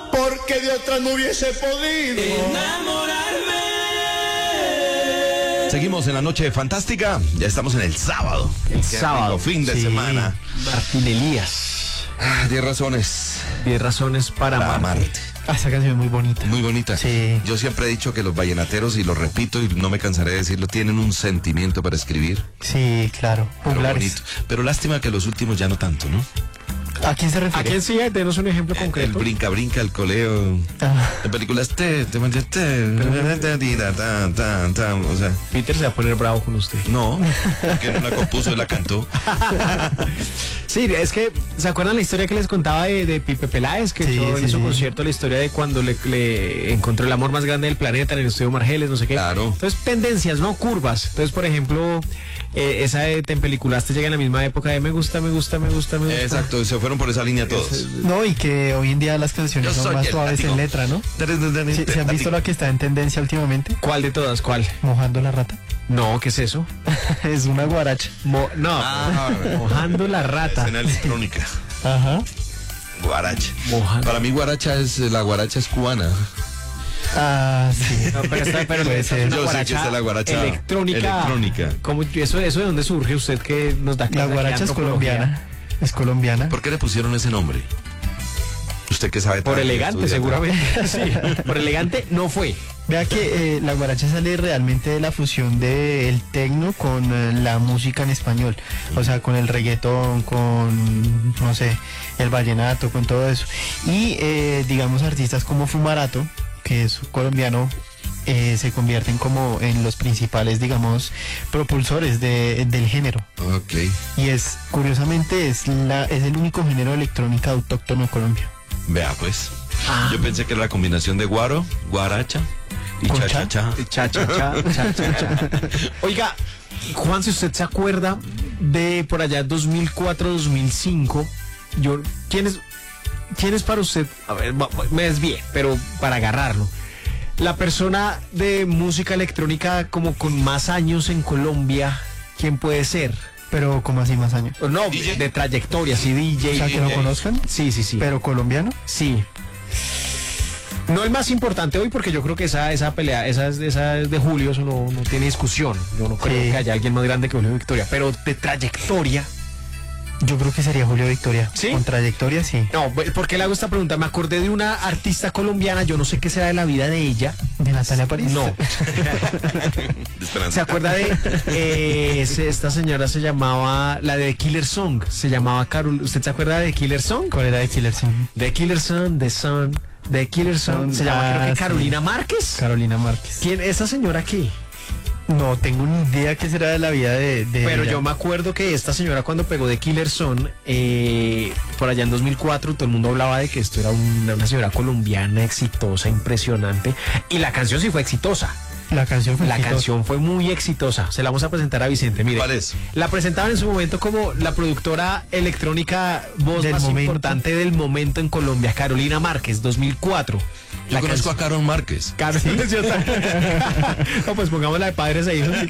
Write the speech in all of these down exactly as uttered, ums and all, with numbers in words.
porque de otra no hubiese podido enamorarme. Seguimos en la noche fantástica. Ya estamos en el sábado. El Qué sábado. rico fin de Sí. semana. Martín Elías. Ah, diez razones Diez razones para, para amarte. amarte. Ah, esa canción es muy bonita. Muy bonita. Sí. Yo siempre he dicho que los vallenateros, y lo repito y no me cansaré de decirlo, tienen un sentimiento para escribir. Sí, claro. Pero Juglares. bonito. Pero lástima que los últimos ya no tanto, ¿no? ¿A quién se ¿A refiere? quién sigue? Denos un ejemplo El, el concreto. brinca brinca, el coleo. Ah. En películas te, te, te, te, tan, tan, tan, o sea, Peter se va a poner bravo con usted. no, porque no la compuso, él la cantó. Sí, es que, ¿se acuerdan la historia que les contaba de, de Pipe Peláez? Que Sí, echó sí, en su sí. concierto la historia de cuando le, le encontró el amor más grande del planeta en el estudio Margeles, no sé qué. Claro. Entonces, tendencias, no curvas. Entonces, por ejemplo, eh, esa de Te Empeliculaste llega en la misma época de me gusta, me gusta, me gusta, me gusta. Exacto, se fueron por esa línea todos. No, y que hoy en día las canciones Yo son soy más el suaves látigo. en letra, ¿no? ¿Sí, ¿Se han visto la que está en tendencia últimamente? ¿Cuál de todas? ¿Cuál? Mojando la rata. No, ¿qué es eso? Es una guaracha. Mo- no, Ah, mojando la rata. Escena electrónica. Ajá. Guaracha. Mojando. Para mí guaracha es, la guaracha es cubana. Ah, sí. No, pero esta, pero Puede esta ser. es una Yo sé que guaracha esta es la guaracha electrónica. electrónica. ¿Cómo, eso, ¿Eso de dónde surge usted que nos da La clase aquí de guaracha es antropología? colombiana. Es colombiana. ¿Por qué le pusieron ese nombre? Usted que sabe Por tanto, elegante, estudia seguramente. Sí, por elegante no fue. Vea que eh, la guaracha sale realmente de la fusión del tecno con eh, la música en español, o sea, con el reggaetón, con, no sé, el vallenato, con todo eso. Y, eh, digamos, artistas como Fumarato, que es colombiano, eh, se convierten como en los principales, digamos, propulsores de, del género. tanto. Ok. Y es, curiosamente, es, la, es el único género de electrónica autóctono de Colombia. Vea pues. Yo pensé que era la combinación de guaro, guaracha y ¿Con cha cha cha. Cha, cha, cha, cha, cha, cha. Oiga, Juan, si usted se acuerda de por allá dos mil cuatro, dos mil cinco, yo, ¿quién es, quién es para usted? A ver, va- va- me desvié, pero para agarrarlo. La persona de música electrónica como con más años en Colombia, ¿quién puede ser? Pero, como así más años? No, D J. de trayectoria, sí, D J. O sea, que lo conozcan, Sí, sí, sí. pero colombiano. Sí. No el más importante hoy, porque yo creo que esa, esa pelea, esa, es- esa es de Julio, eso no, no tiene discusión. Yo no creo Sí. que haya alguien más grande que Julio Victoria. Pero de trayectoria. Yo creo que sería Julio Victoria. ¿Sí? Con trayectoria, sí. No, ¿por qué le hago esta pregunta? Me acordé de una artista colombiana, yo no sé qué será de la vida de ella. ¿De Natalia París? No. De Esperanza. ¿Se acuerda de eh, ese- esta señora se llamaba, la de Killer Song, se llamaba Carol, ¿usted se acuerda de Killer Song? ¿Cuál era de Killer Song? De Killer Song, de Son, de Killer Song, se llama creo Ah, que sí. Carolina Márquez. Carolina Márquez. ¿Quién, esa señora qué? No tengo ni idea qué será de la vida de, de Pero ella. yo me acuerdo que esta señora cuando pegó de Killer Son, eh, por allá en dos mil cuatro, todo el mundo hablaba de que esto era una, una señora colombiana exitosa, impresionante. Y la canción sí fue exitosa. La canción fue La exitosa. canción fue muy exitosa. Se la vamos a presentar a Vicente. Mire, ¿Cuál es? la presentaban en su momento como la productora electrónica voz Del más momento. importante del momento en Colombia, Carolina Márquez, dos mil cuatro. Yo La conozco canción- a Carol Márquez. Claro, ¿sí? No, pues pongamos la de padres e hijos.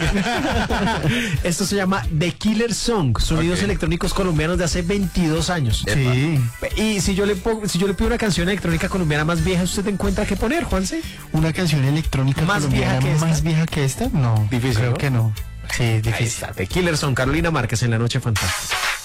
Esto se llama The Killer Song, sonidos Ok. electrónicos colombianos de hace veintidós años. Sí. Y si yo le pongo, si yo le pido una canción electrónica colombiana más vieja, ¿usted encuentra qué poner, Juanse? Una canción electrónica Más colombiana vieja que esta. más vieja que esta. No. Difícil, Creo ¿no? que no. Sí, Ahí difícil. está, The Killer Song, Carolina Márquez en La Noche Fantástica.